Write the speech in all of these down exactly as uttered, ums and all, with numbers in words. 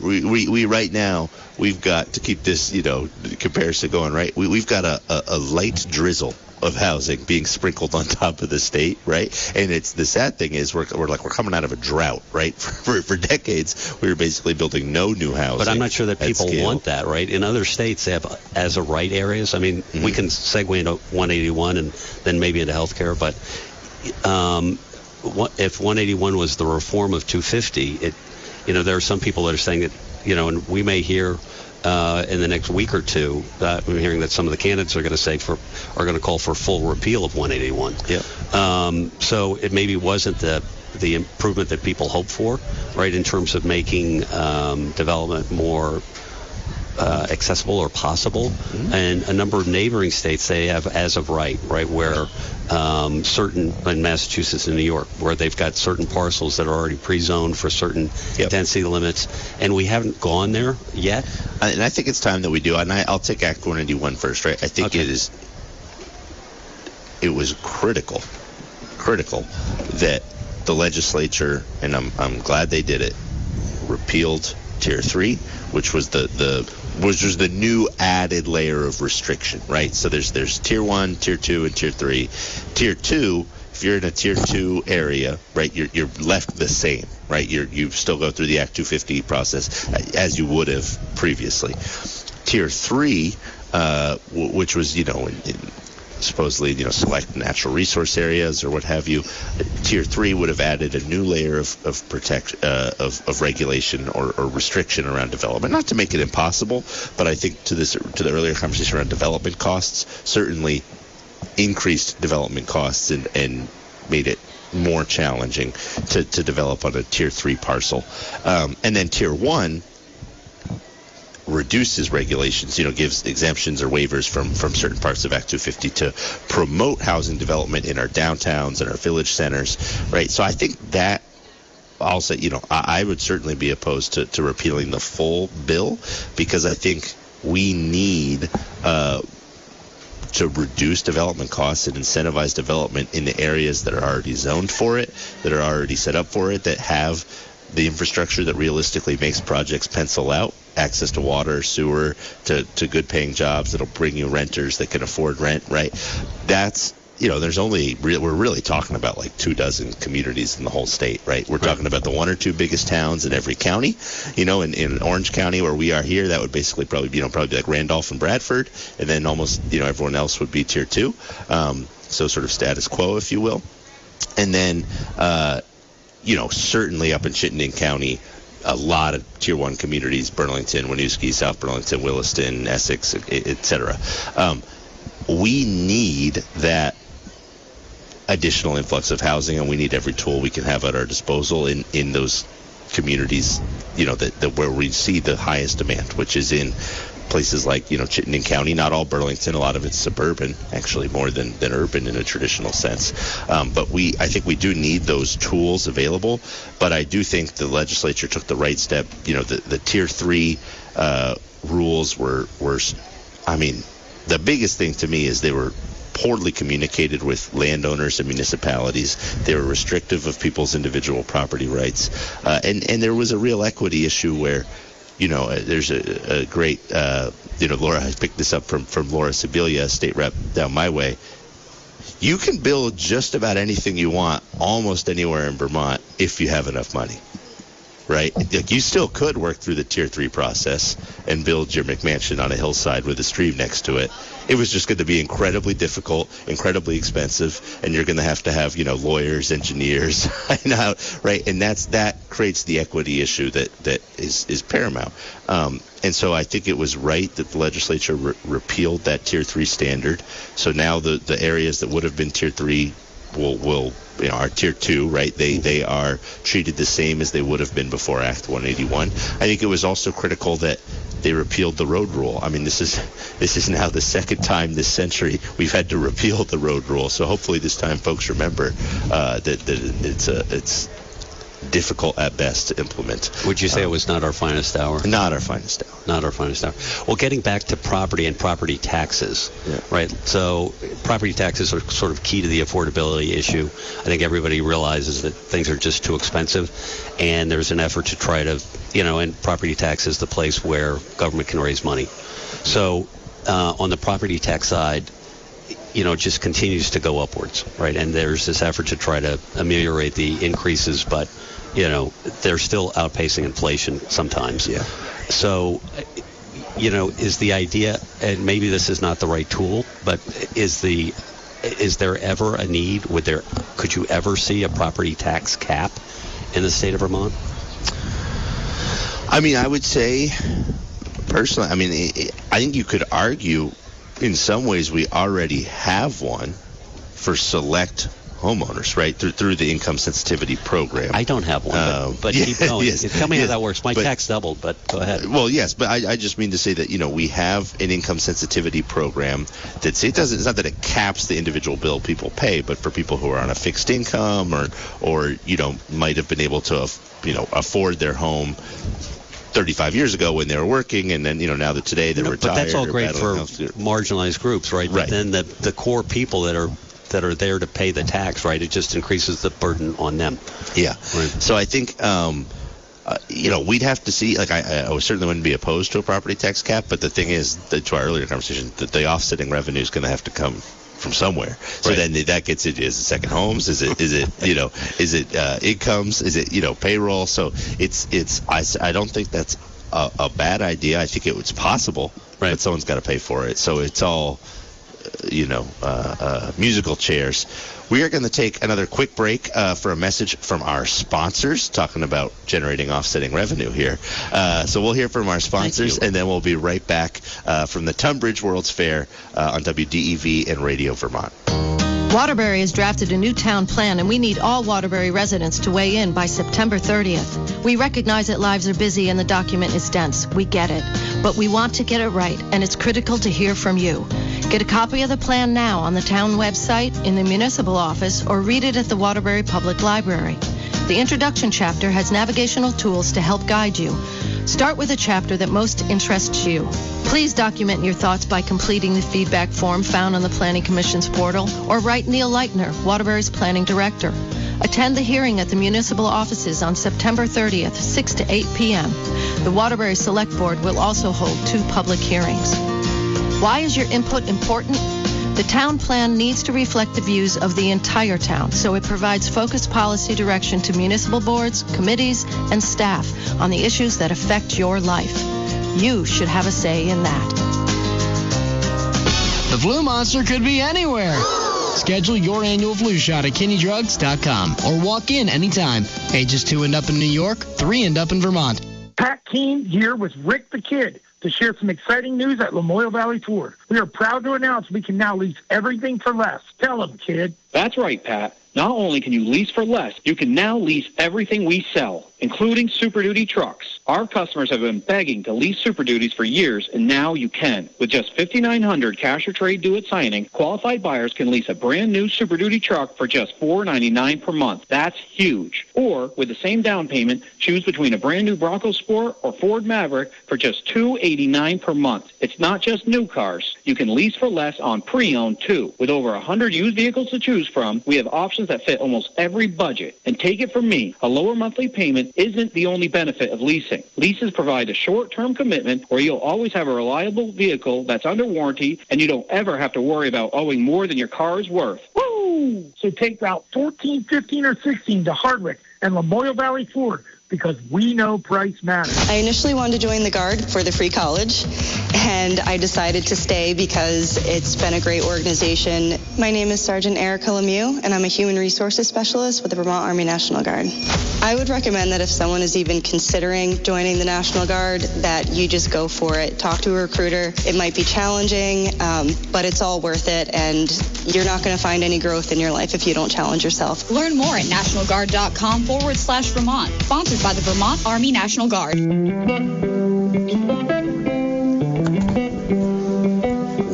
we, we, we right now, we've got, to keep this, you know, comparison going, right, we, we've got a, a, a light drizzle of housing being sprinkled on top of the state, right? And it's the sad thing is we're, we're like we're coming out of a drought, right? For, for decades, we were basically building no new housing. But I'm not sure that people scale. want that, right? In other states, they have as of right areas. I mean, mm-hmm. we can segue into one eighty-one and then maybe into healthcare, but um, if one eighty-one was the reform of two fifty, it, you know, there are some people that are saying that, you know, and we may hear. Uh, in the next week or two, uh, I'm hearing that some of the candidates are going to say for are going to call for full repeal of one eighty-one. Yeah. Um, so it maybe wasn't the the improvement that people hoped for, right, in terms of making um, development more uh, accessible or possible. Mm-hmm. And a number of neighboring states, they have as of right, right, where um, certain, in Massachusetts and New York, where they've got certain parcels that are already pre-zoned for certain yep. density limits, and we haven't gone there yet. And I think it's time that we do. And I, I'll take Act one eighty-one first, right? I think okay. it is. It was critical, critical that the legislature, and I'm I'm glad they did it, repealed Tier three, which was the the which was the new added layer of restriction, right? So there's there's Tier one, Tier two, and Tier three. Tier two, if you're in a Tier two area, right, you're you're left the same, right? You're you still go through the Act two fifty process as you would have previously. Tier three, uh, w- which was you know in, in supposedly, you know, select natural resource areas or what have you. Tier three would have added a new layer of of protect uh, of, of regulation or, or restriction around development. Not to make it impossible, but I think to this to the earlier conversation around development costs, certainly increased development costs and, and made it more challenging to, to develop on a Tier three parcel. Um, and then Tier one reduces regulations, you know, gives exemptions or waivers from, from certain parts of Act two fifty to promote housing development in our downtowns and our village centers, right? So I think that, I'll say, you know, I, I would certainly be opposed to, to repealing the full bill because I think we need uh, to reduce development costs and incentivize development in the areas that are already zoned for it, that are already set up for it, that have the infrastructure that realistically makes projects pencil out, access to water, sewer, to, to good paying jobs that'll bring you renters that can afford rent, right? That's, you know, there's only, re- we're really talking about like two dozen communities in the whole state, right? We're right. talking about the one or two biggest towns in every county, you know, in, in Orange County where we are here, that would basically probably, you know, probably be like Randolph and Bradford, and then almost, you know, everyone else would be Tier two, um, so sort of status quo, if you will. And then, uh, you know, certainly up in Chittenden County, a lot of Tier one communities, Burlington, Winooski, South Burlington, Williston, Essex, et cetera. Um, we need that additional influx of housing, and we need every tool we can have at our disposal in, in those communities, you know, that, that where we see the highest demand, which is in places like, you know, Chittenden County, not all Burlington, a lot of it's suburban, actually more than, than urban in a traditional sense. Um, but we, I think we do need those tools available, but I do think the legislature took the right step. You know, the, the Tier three uh, rules were, were, I mean, the biggest thing to me is they were poorly communicated with landowners and municipalities. They were restrictive of people's individual property rights. Uh, and, and there was a real equity issue where, you know, there's a, a great, uh, you know, Laura has picked this up from, from Laura Sibilia, state rep down my way. You can build just about anything you want almost anywhere in Vermont if you have enough money, right? Like you still could work through the Tier three process and build your McMansion on a hillside with a stream next to it. It was just going to be incredibly difficult, incredibly expensive, and you're going to have to have, you know, lawyers, engineers, right? And that's that creates the equity issue that, that is, is paramount. Um, and so I think it was right that the legislature re- repealed that Tier three standard. So now the, the areas that would have been Tier three will will you know, are Tier two, right? They they are treated the same as they would have been before Act one eighty-one. I think it was also critical that they repealed the road rule. I mean, this is this is now the second time this century we've had to repeal the road rule. So hopefully this time folks remember uh, that, that it's a it's difficult at best to implement. Would you say um, it was not our finest hour? Not our finest hour. Not our finest hour. Well, getting back to property and property taxes, yeah. right? So property taxes are sort of key to the affordability issue. I think everybody realizes that things are just too expensive, and there's an effort to try to, you know, and property tax is the place where government can raise money. So uh, on the property tax side, you know, it just continues to go upwards, right? And there's this effort to try to ameliorate the increases, but, you know, they're still outpacing inflation sometimes. Yeah. So, you know, is the idea, and maybe this is not the right tool, but is the, is there ever a need? Would there, could you ever see a property tax cap in the state of Vermont? I mean, I would say, personally, I mean, I think you could argue in some ways we already have one for select homeowners, right, through through the income sensitivity program. I don't have one, um, but, but yeah, keep going. Yes, Tell me yes, how that works. My but, tax doubled, but go ahead. Well, yes, but I, I just mean to say that, you know, we have an income sensitivity program that's, it doesn't, it's not that it caps the individual bill people pay, but for people who are on a fixed income or, or you know, might have been able to, you know, afford their home thirty-five years ago when they were working, and then, you know, now that today they're no, retired. But that's all great for health. marginalized groups, right? Right. But then the the core people that are that are there to pay the tax, right? It just increases the burden on them. Yeah. Right. So I think, um, uh, you know, we'd have to see. Like, I, I certainly wouldn't be opposed to a property tax cap, but the thing is, that, to our earlier conversation, that the offsetting revenue is going to have to come from somewhere. So right. then that gets into, is it second homes? Is it, is it, you know, is it uh, incomes? Is it, you know, payroll? So it's, it's. I, I don't think that's a, a bad idea. I think it was possible, right. but someone's got to pay for it. So it's all, you know, uh, uh, musical chairs. We are going to take another quick break uh, for a message from our sponsors, talking about generating offsetting revenue here. Uh, so we'll hear from our sponsors, and then we'll be right back uh, from the Tunbridge World's Fair uh, on W D E V and Radio Vermont. Waterbury has drafted a new town plan, and we need all Waterbury residents to weigh in by September thirtieth. We recognize that lives are busy and the document is dense. We get it. But we want to get it right, and it's critical to hear from you. Get a copy of the plan now on the town website, in the municipal office, or read it at the Waterbury Public Library. The introduction chapter has navigational tools to help guide you. Start with a chapter that most interests you. Please document your thoughts by completing the feedback form found on the Planning Commission's portal, or write Neil Leitner, Waterbury's Planning Director. Attend the hearing at the municipal offices on September thirtieth, six to eight p.m. The Waterbury Select Board will also hold two public hearings. Why is your input important? The town plan needs to reflect the views of the entire town, so it provides focused policy direction to municipal boards, committees, and staff on the issues that affect your life. You should have a say in that. The flu monster could be anywhere. Schedule your annual flu shot at kinney drugs dot com or walk in anytime. Ages two and up in New York, three and up in Vermont. Pat Keene here with Rick the Kid to share some exciting news at Lamoille Valley Ford. We are proud to announce we can now lease everything for less. Tell them, kid. That's right, Pat. Not only can you lease for less, you can now lease everything we sell, including Super Duty trucks. Our customers have been begging to lease Super Duties for years, and now you can. With just fifty-nine hundred dollars cash or trade due at signing, qualified buyers can lease a brand new Super Duty truck for just four dollars and ninety-nine cents per month. That's huge. Or, with the same down payment, choose between a brand new Bronco Sport or Ford Maverick for just two dollars and eighty-nine cents per month. It's not just new cars. You can lease for less on pre-owned, too. With over one hundred used vehicles to choose from, we have options that fit almost every budget. And take it from me, a lower monthly payment isn't the only benefit of leasing. Leases provide a short-term commitment where you'll always have a reliable vehicle that's under warranty, and you don't ever have to worry about owing more than your car is worth. Woo! So take Route fourteen, fifteen, or sixteen to Hardwick and Lamoille Valley Ford, because we know price matters. I initially wanted to join the Guard for the free college, and I decided to stay because it's been a great organization. My name is Sergeant Erica Lemieux, and I'm a human resources specialist with the Vermont Army National Guard. I would recommend that if someone is even considering joining the National Guard, that you just go for it. Talk to a recruiter. It might be challenging, um, but it's all worth it, and you're not going to find any growth in your life if you don't challenge yourself. Learn more at nationalguard.com forward slash Vermont. Sponsored by the Vermont Army National Guard. Welcome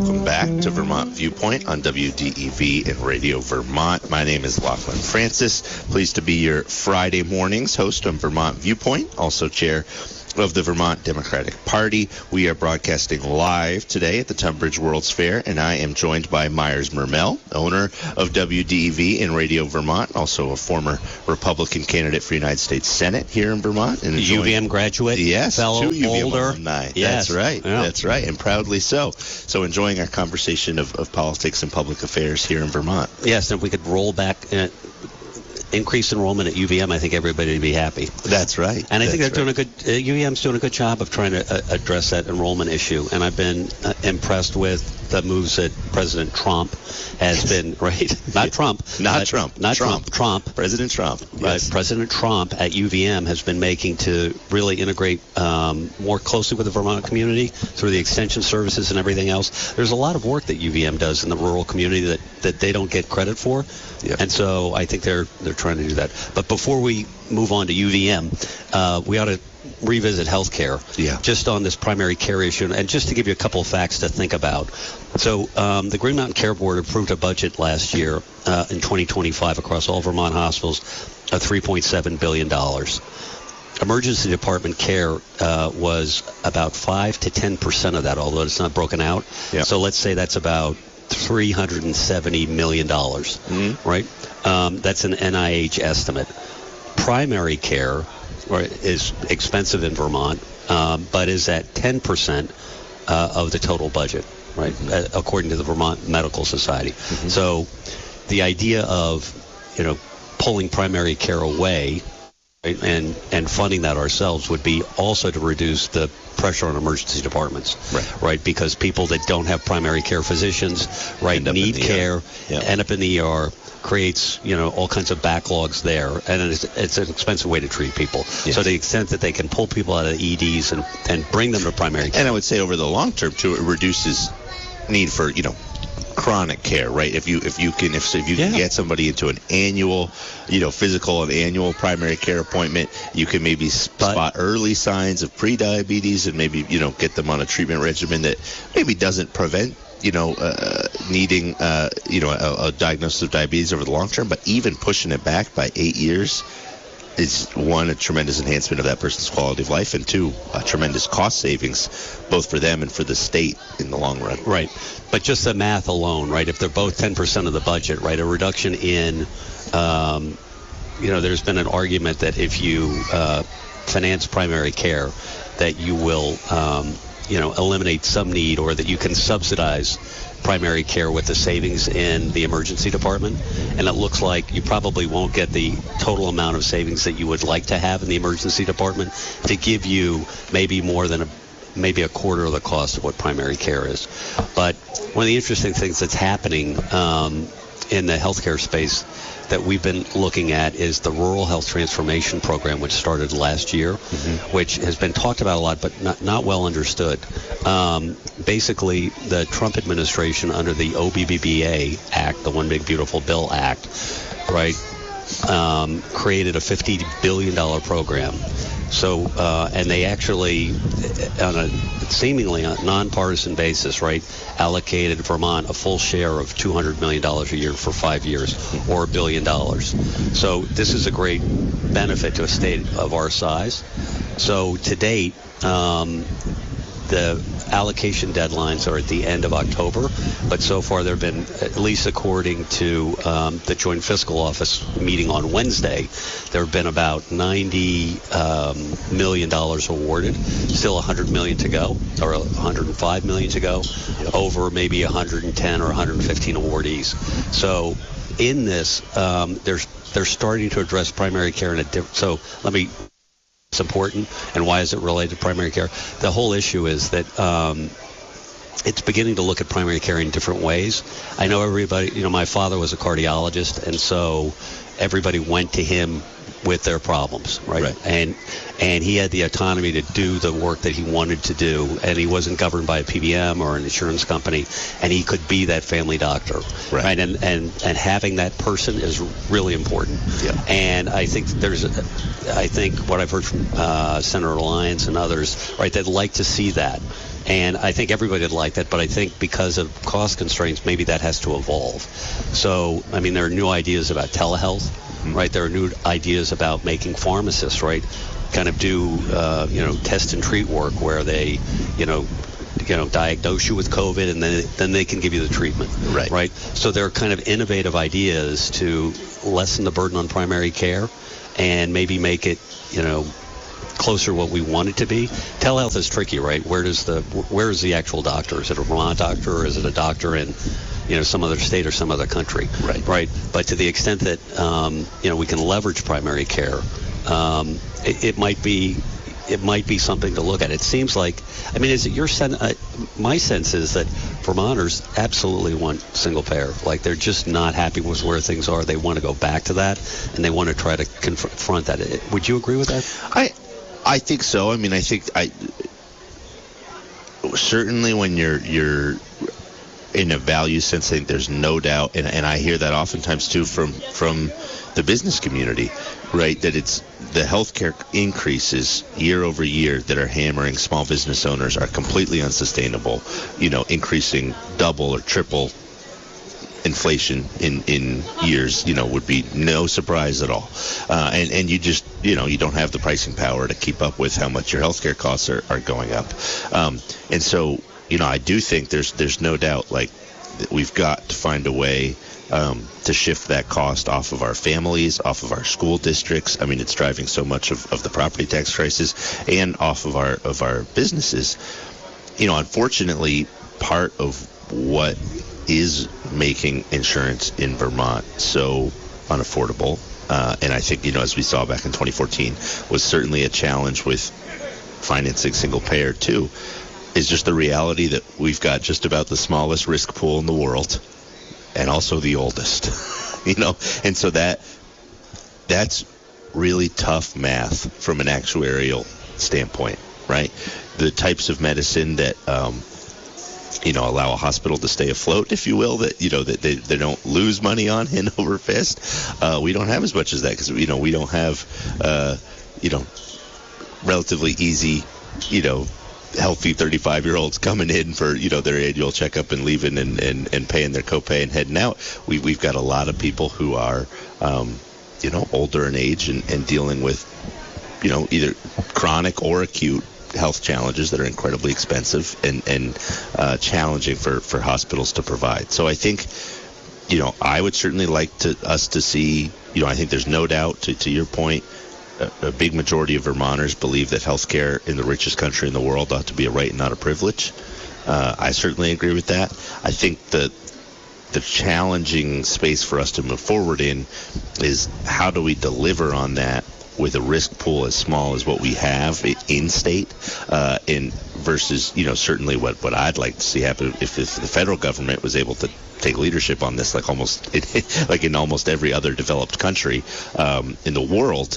welcome back to Vermont Viewpoint on W D E V and Radio Vermont. My name is Lachlan Francis. Pleased to be your Friday mornings host on Vermont Viewpoint, also chair of the Vermont Democratic Party. We are broadcasting live today at the Tunbridge World's Fair, and I am joined by Myers Mermel, owner of W D E V and Radio Vermont, also a former Republican candidate for United States Senate here in Vermont. And U V M graduate, yes, fellow, two U V M older. alumni. Yes. That's right. Yeah. That's right, and proudly so. So enjoying our conversation of, of politics and public affairs here in Vermont. Yes, and if we could roll back, uh, increase enrollment at U V M, I think everybody would be happy. That's right. And I think That's they're right. doing a good, uh, U V M's doing a good job of trying to uh, address that enrollment issue. And I've been uh, impressed with the moves that President Trump has been, right? Not Trump. Not Trump. Not Trump. Trump. Trump. President Trump. Right. Yes. President Trump at U V M has been making to really integrate um, more closely with the Vermont community through the extension services and everything else. There's a lot of work that U V M does in the rural community that, that they don't get credit for. Yep. And so I think they're they're trying to do that. But before we move on to U V M, uh, we ought to revisit healthcare. Yeah. Just on this primary care issue, and just to give you a couple of facts to think about. So um, the Green Mountain Care Board approved a budget last year uh, in twenty twenty-five across all Vermont hospitals of three point seven billion dollars. Emergency department care uh, was about five to ten percent of that, although it's not broken out. Yeah. So let's say that's about three hundred seventy million dollars, Mm-hmm. right? Um, that's an N I H estimate. Primary care right, is expensive in Vermont, um, but is at ten percent uh, of the total budget, right, uh, according to the Vermont Medical Society. Mm-hmm. So the idea of, you know, pulling primary care away, right, and, and funding that ourselves would be also to reduce the pressure on emergency departments, Right. right? Because people that don't have primary care physicians, right, End up need in the care, E R. Yeah. end up in the E R, creates, you know, all kinds of backlogs there, and it's, it's an expensive way to treat people. Yes. So to the extent that they can pull people out of the E Ds and, and bring them to primary care. And I would say over the long term too, it reduces need for, you know, chronic care, right? If you if you can if, if you can Yeah. get somebody into an annual, you know, physical and annual primary care appointment, you can maybe s- But- spot early signs of pre-diabetes and maybe, you know, get them on a treatment regimen that maybe doesn't prevent, you know, uh, needing, uh, you know, a, a diagnosis of diabetes over the long term, but even pushing it back by eight years is, one, a tremendous enhancement of that person's quality of life, and two, a tremendous cost savings, both for them and for the state in the long run. Right. But just the math alone, right, if they're both ten percent of the budget, right, a reduction in, um, you know, there's been an argument that if you uh, finance primary care, that you will, um, you know, eliminate some need, or that you can subsidize primary care with the savings in the emergency department. And it looks like you probably won't get the total amount of savings that you would like to have in the emergency department to give you maybe more than a maybe a quarter of the cost of what primary care is. But one of the interesting things that's happening um, in the healthcare space that we've been looking at is the Rural Health Transformation Program, which started last year, mm-hmm. which has been talked about a lot, but not, not well understood. Um, basically, the Trump administration, under the O B B B A Act, the One Big Beautiful Bill Act, right, um, created a fifty billion dollars program. So, uh, and they actually, on a seemingly a nonpartisan basis, right, allocated Vermont a full share of two hundred million dollars a year for five years, or a billion dollars. So this is a great benefit to a state of our size. So to date, um, the allocation deadlines are at the end of October, but so far there have been, at least according to um, the Joint Fiscal Office meeting on Wednesday, there have been about ninety um, million dollars awarded, still one hundred million to go, or one hundred five million to go, yep. over maybe one hundred ten or one hundred fifteen awardees. So in this, um, they're, they're starting to address primary care in a different, so let me, it's important, and why is it related to primary care? The whole issue is that um, it's beginning to look at primary care in different ways. I know everybody, you know, my father was a cardiologist, and so everybody went to him with their problems, right? Right. And and he had the autonomy to do the work that he wanted to do, and he wasn't governed by a P B M or an insurance company, and he could be that family doctor, Right. right? And and and having that person is really important. Yeah. And I think there's, a, I think what I've heard from uh, Senator Lyons and others, right, they'd like to see that. And I think everybody would like that, but I think because of cost constraints, maybe that has to evolve. So, I mean, there are new ideas about telehealth, mm-hmm. right? There are new ideas about making pharmacists, right, kind of do, uh, you know, test and treat work where they, you know, you know, diagnose you with COVID, and then then they can give you the treatment. Right. Right. So there are kind of innovative ideas to lessen the burden on primary care and maybe make it, you know, closer to what we want it to be. Telehealth is tricky, right? Where does the where is the actual doctor? Is it a Vermont doctor, or is it a doctor in, you know, some other state or some other country? Right. Right. But to the extent that um, you know, we can leverage primary care, um, it, it might be it might be something to look at. It seems like, I mean, is it your sen- uh, my sense is that Vermonters absolutely want single payer. Like, they're just not happy with where things are. They want to go back to that, and they want to try to confront that. Would you agree with that? I I think so. I mean, I think I certainly when you're you're in a value sense, I think there's no doubt, and, and I hear that oftentimes too from from the business community, right? That it's the healthcare increases year over year that are hammering small business owners are completely unsustainable. You know, increasing double or triple inflation in, in years, you know, would be no surprise at all. Uh, and, and you just, you know, you don't have the pricing power to keep up with how much your healthcare costs are, are going up. Um, and so, you know, I do think there's there's no doubt, like, that we've got to find a way um, to shift that cost off of our families, off of our school districts. I mean, it's driving so much of, of the property tax crisis, and off of our of our businesses. You know, unfortunately, part of what is making insurance in Vermont so unaffordable, uh, and I think, you know, as we saw back in twenty fourteen, was certainly a challenge with financing single payer too, is just the reality that we've got just about the smallest risk pool in the world, and also the oldest. You know, and so that that's really tough math from an actuarial standpoint, right? The types of medicine that um, you know, allow a hospital to stay afloat, if you will, that, you know, that they, they don't lose money on hand over fist. Uh, we don't have as much as that because, you know, we don't have, uh, you know, relatively easy, you know, healthy thirty-five-year-olds coming in for, you know, their annual checkup and leaving and, and, and paying their copay and heading out. We, we've got a lot of people who are, um, you know, older in age and, and dealing with, you know, either chronic or acute health challenges that are incredibly expensive and, and uh, challenging for, for hospitals to provide. So I think, you know, I would certainly like to us to see, you know, I think there's no doubt, to, to your point, a, a big majority of Vermonters believe that healthcare in the richest country in the world ought to be a right and not a privilege. Uh, I certainly agree with that. I think the the challenging space for us to move forward in is how do we deliver on that with a risk pool as small as what we have in state, uh, in versus, you know, certainly what, what I'd like to see happen if, if the federal government was able to take leadership on this, like almost like in almost every other developed country um, in the world.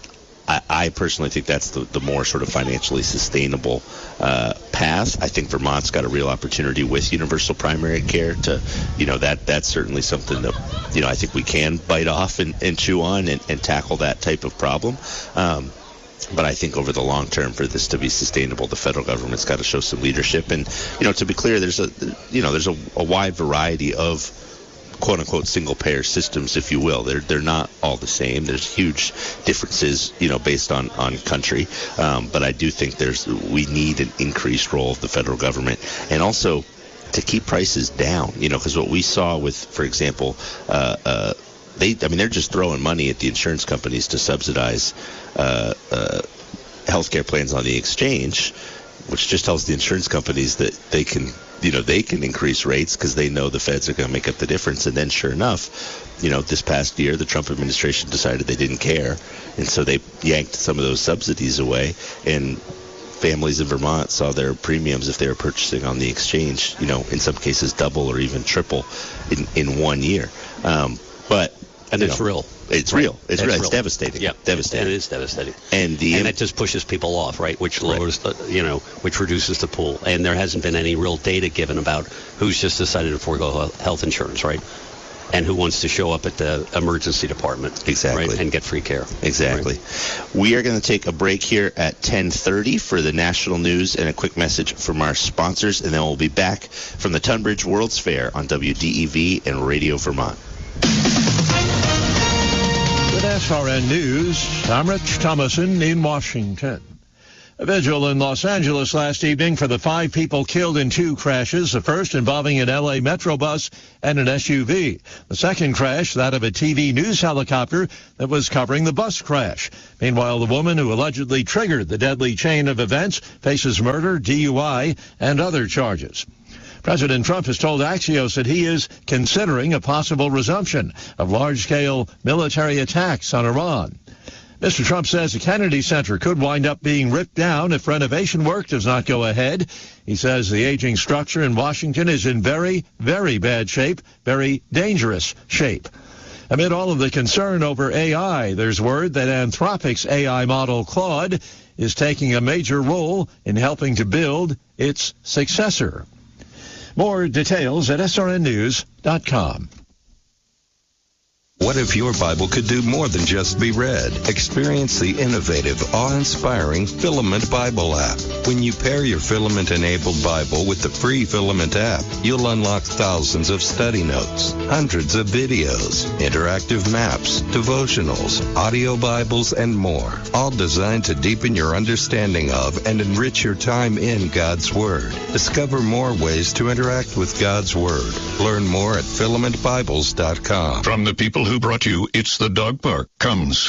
I, I personally think that's the, the more sort of financially sustainable uh, path. I think Vermont's got a real opportunity with universal primary care to, you know, that that's certainly something that, you know, I think we can bite off and, and chew on and, and tackle that type of problem. Um, but I think over the long term, for this to be sustainable, the federal government's got to show some leadership. And, you know, to be clear, there's a, you know, there's a, a wide variety of quote unquote single payer systems, if you will. They're they're not all the same. There's huge differences, you know, based on, on country. Um, but I do think there's we need an increased role of the federal government, and also to keep prices down, you know, because what we saw with, for example, uh, uh, they I mean they're just throwing money at the insurance companies to subsidize uh, uh, healthcare plans on the exchange, which just tells the insurance companies that they can, you know, they can increase rates because they know the feds are going to make up the difference. And then sure enough, you know, this past year, the Trump administration decided they didn't care. And so they yanked some of those subsidies away. And families in Vermont saw their premiums, if they were purchasing on the exchange, you know, in some cases double or even triple in, in one year. Um, but And it's know, real. It's right? real. It's, It's real. real. It's devastating. Yeah, devastating. And it is devastating. And the and that just pushes people off, right? Which lowers, the, you know, which reduces the pool. And there hasn't been any real data given about who's just decided to forego health insurance, right? And who wants to show up at the emergency department, exactly, right? And get free care. Exactly. Right. We are going to take a break here at ten thirty for the national news and a quick message from our sponsors, and then we'll be back from the Tunbridge World's Fair on W D E V and Radio Vermont. With S R N News, I'm Rich Thomason in Washington. A vigil in Los Angeles last evening for the five people killed in two crashes, the first involving an L A Metro bus and an S U V. The second crash, that of a T V news helicopter that was covering the bus crash. Meanwhile, the woman who allegedly triggered the deadly chain of events faces murder, D U I, and other charges. President Trump has told Axios that he is considering a possible resumption of large-scale military attacks on Iran. Mister Trump says the Kennedy Center could wind up being ripped down if renovation work does not go ahead. He says the aging structure in Washington is in very, very bad shape, very dangerous shape. Amid all of the concern over A I, there's word that Anthropic's A I model Claude is taking a major role in helping to build its successor. More details at S R N news dot com. What if your Bible could do more than just be read? Experience the innovative, awe-inspiring Filament Bible app. When you pair your Filament-enabled Bible with the free Filament app, you'll unlock thousands of study notes, hundreds of videos, interactive maps, devotionals, audio Bibles, and more, all designed to deepen your understanding of and enrich your time in God's Word. Discover more ways to interact with God's Word. Learn more at filament bibles dot com. From the people who brought you It's the Dog Park comes